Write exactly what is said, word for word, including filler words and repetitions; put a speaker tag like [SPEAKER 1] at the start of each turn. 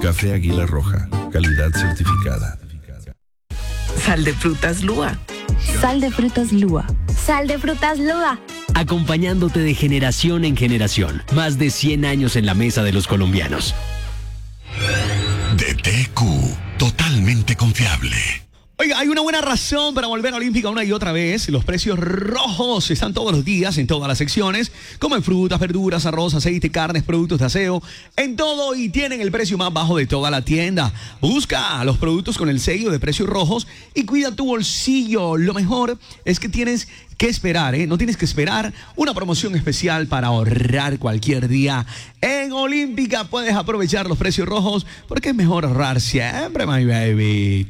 [SPEAKER 1] Café Águila Roja, calidad certificada.
[SPEAKER 2] Sal de frutas Lua.
[SPEAKER 3] Sal de frutas Lua.
[SPEAKER 4] Sal de frutas Lua.
[SPEAKER 5] Acompañándote de generación en generación. Más de cien años en la mesa de los colombianos.
[SPEAKER 6] D T Q, totalmente confiable.
[SPEAKER 7] Oiga, hay una buena razón para volver a Olímpica una y otra vez. Los precios rojos están todos los días en todas las secciones, como en frutas, verduras, arroz, aceite, carnes, productos de aseo, en todo, y tienen el precio más bajo de toda la tienda. Busca los productos con el sello de precios rojos y cuida tu bolsillo. Lo mejor es que tienes que esperar, ¿eh? No tienes que esperar una promoción especial para ahorrar cualquier día. En Olímpica puedes aprovechar los precios rojos porque es mejor ahorrar siempre, my baby.